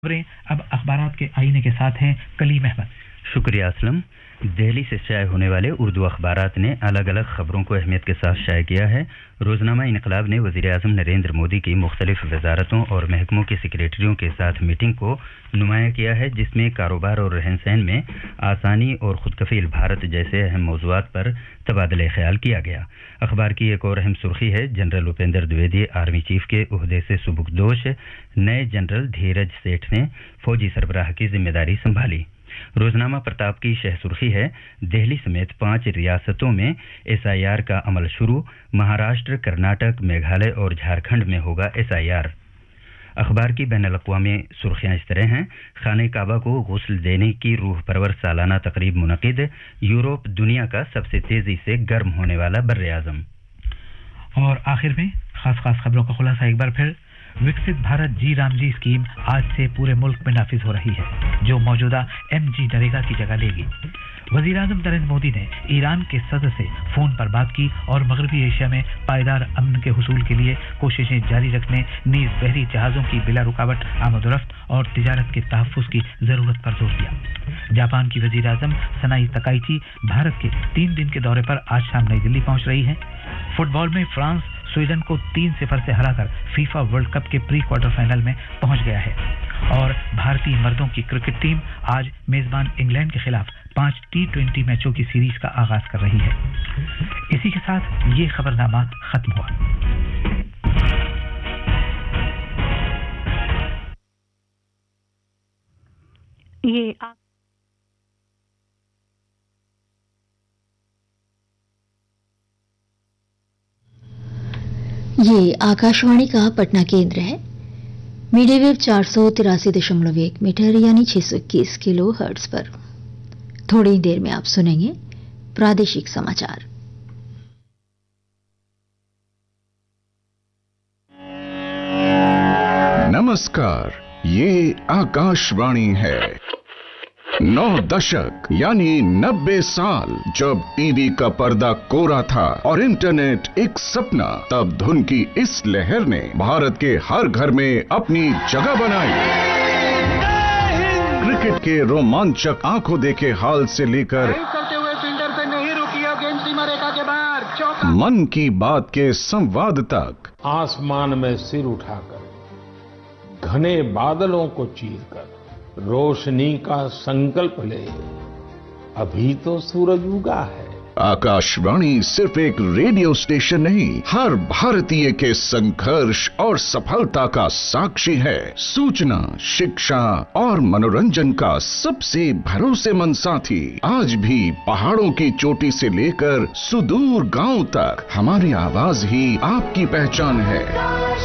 खबरें अब अखबारात के आईने के साथ हैं कलीम अहमद। शुक्रिया असलम। दिल्ली से शाये होने वाले उर्दू अखबारात ने अलग अलग खबरों को अहमियत के साथ शाये किया है। रोजनामा इनकलाब ने वज़ीर-ए-आज़म नरेंद्र मोदी की मुख्तलिफ वजारतों और महकमों के सेक्रेटरियों के साथ मीटिंग को नुमाया किया है, जिसमें कारोबार और रहन सहन में आसानी और खुदकफील भारत जैसे अहम मौज़ूआत पर तबादला ख्याल किया गया। अखबार की एक और अहम सुर्खी है, general Upendra Dwivedi army chief के ओहदे से सुबुकदोश, नए जनरल धीरज सेठ ने फौजी सरबराह की जिम्मेदारी संभाली। रोजनामा प्रताप की शह सुर्खी है, दिल्ली समेत 5 रियासतों में SIR का अमल शुरू, महाराष्ट्र, कर्नाटक, मेघालय और झारखंड में होगा SIR। अखबार की बैनुल-अक़वामी सुर्खियां इस तरह हैं, खाने काबा को गुस्ल देने की रूह परवर सालाना तकरीब मुनक़िद, यूरोप दुनिया का सबसे तेजी से गर्म होने वाला बर्र-ए-आज़म। और आखिर में खास खबरों का खुलासा एक बार फिर। विकसित भारत जी रामजी स्कीम आज से पूरे मुल्क में नाफिज हो रही है, जो मौजूदा MG नरेगा की जगह लेगी। वज़ीर-ए-आज़म नरेंद्र मोदी ने ईरान के सदर से फोन पर बात की और मगरबी एशिया में पायदार अमन के हुसूल के लिए कोशिशें जारी रखने, नीज़ बहरी जहाज़ों की बिला रुकावट आमद-ओ-रफ्त और तिजारत के तहफ़्फ़ुज़ की ज़रूरत पर जोर दिया। जापान की वज़ीर-ए-आज़म सनाई तकाइची भारत के 3 दिन के दौरे पर आज शाम नई दिल्ली पहुंच रही हैं। फुटबॉल में फ्रांस स्वीडन को 3-0 से हराकर फीफा वर्ल्ड कप के प्री क्वार्टर फाइनल में पहुंच गया है। और भारतीय मर्दों की क्रिकेट टीम आज मेजबान इंग्लैंड के खिलाफ 5 T20 मैचों की सीरीज का आगाज कर रही है। इसी के साथ ये खबरनामा खत्म हुआ। ये आकाशवाणी का पटना केंद्र है। मीडियम वेव 483.1 मीटर यानी 621 किलो हर्ट्ज पर। थोड़ी देर में आप सुनेंगे प्रादेशिक समाचार। नमस्कार, ये आकाशवाणी है। 9 दशक यानी 90 साल जब टीवी का पर्दा कोरा था और इंटरनेट एक सपना, तब धुन की इस लहर ने भारत के हर घर में अपनी जगह बनाई। क्रिकेट के रोमांचक आंखों देखे हाल से लेकर करते हुए फील्डर से नहीं रुकी और गेंद सीमा रेखा के बाहर, चौका। मन की बात के संवाद तक, आसमान में सिर उठाकर घने बादलों को चीरकर रोशनी का संकल्प ले, अभी तो सूरज उगा है। आकाशवाणी सिर्फ एक रेडियो स्टेशन नहीं, हर भारतीय के संघर्ष और सफलता का साक्षी है। सूचना, शिक्षा और मनोरंजन का सबसे भरोसेमंद साथी। आज भी पहाड़ों की चोटी से लेकर सुदूर गांव तक हमारी आवाज ही आपकी पहचान है।